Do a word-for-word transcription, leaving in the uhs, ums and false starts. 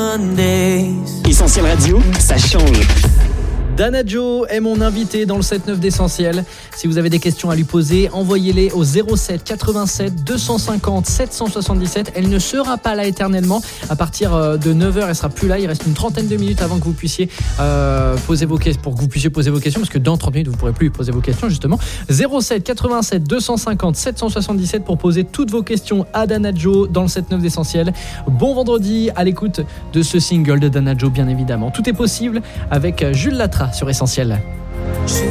Mondays. Essentiel Radio, ça change. Dana Joe est mon invité dans le sept neuf d'Essentiel. Si vous avez des questions à lui poser, envoyez-les au zéro sept quatre-vingt-sept deux cent cinquante sept cent soixante-dix-sept. Elle ne sera pas là éternellement. À partir de neuf heures, elle sera plus là. Il reste une trentaine de minutes avant que vous puissiez euh, poser vos questions, pour que vous puissiez poser vos questions, parce que dans trente minutes, vous ne pourrez plus poser vos questions, justement. zéro sept quatre-vingt-sept deux cent cinquante sept cent soixante-dix-sept pour poser toutes vos questions à Dana Joe dans le sept neuf d'Essentiel. Bon vendredi à l'écoute de ce single de Dana Joe, bien évidemment. Tout est possible avec Jules Latra sur Essentiel.